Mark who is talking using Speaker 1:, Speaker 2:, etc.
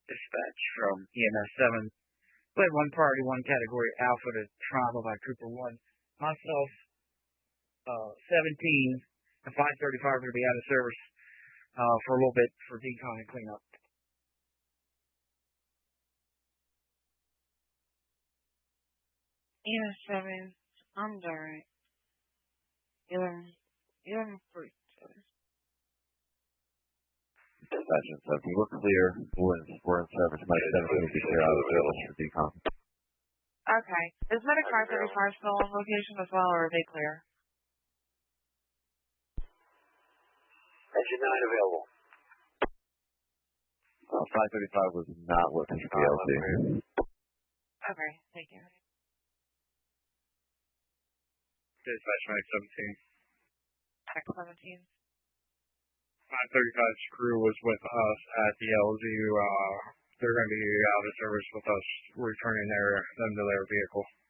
Speaker 1: Dispatch from EMS 7. Split 1 priority 1 category Alpha to Trauma by Cooper 1. Myself, 17 and 535 are going to be out of service for a little bit for decon and cleanup.
Speaker 2: EMS 7, I'm Derek. 11 free.
Speaker 3: Sergeant 7, we're clear. We're in service. My 7 will be clear out of the village for decon.
Speaker 2: Okay. Is Medic 535 still on location as well, or are they clear?
Speaker 4: Engine 9 available.
Speaker 3: 535 was not working for PLC.
Speaker 2: Okay, thank you.
Speaker 5: Dispatch Max 17.
Speaker 2: Max 17.
Speaker 5: 535's crew was with us at the LZU. They're going to be out of service with us, returning them to their vehicle.